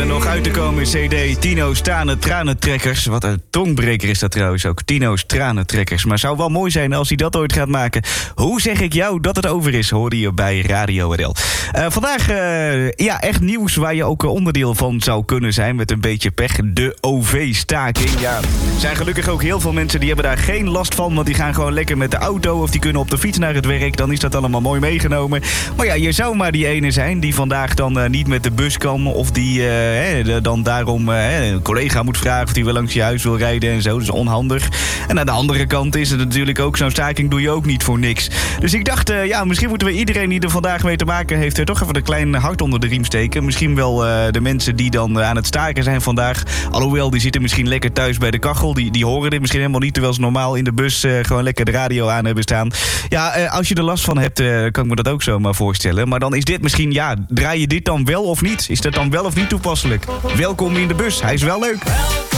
nog uit te komen CD Tino's Tranentrekkers. Wat een tongbreker is dat trouwens ook. Tino's Tranentrekkers. Maar zou wel mooi zijn als hij dat ooit gaat maken. Hoe zeg ik jou dat het over is, hoorde je bij Radio RL. Vandaag echt nieuws waar je ook onderdeel van zou kunnen zijn. Met een beetje pech. De OV-staking. Ja, er zijn gelukkig ook heel veel mensen die hebben daar geen last van. Want die gaan gewoon lekker met de auto of die kunnen op de fiets naar het werk. Dan is dat allemaal mooi meegenomen. Maar ja, je zou maar die ene zijn die vandaag dan niet met de bus kan. Of die dan daarom een collega moet vragen of die wel langs je huis wil rijden en zo. Dat is onhandig. En aan de andere kant is het natuurlijk ook zo'n staking doe je ook niet voor niks. Dus ik dacht, misschien moeten we iedereen die er vandaag mee te maken heeft toch even een klein hart onder de riem steken. Misschien wel de mensen die dan aan het staken zijn vandaag. Alhoewel, die zitten misschien lekker thuis bij de kachel. Die horen dit misschien helemaal niet, terwijl ze normaal in de bus gewoon lekker de radio aan hebben staan. Ja, als je er last van hebt, kan ik me dat ook zomaar voorstellen. Maar dan is dit misschien, draai je dit dan wel of niet? Is dat dan wel of niet toepasselijk? Welkom in de bus, hij is wel leuk.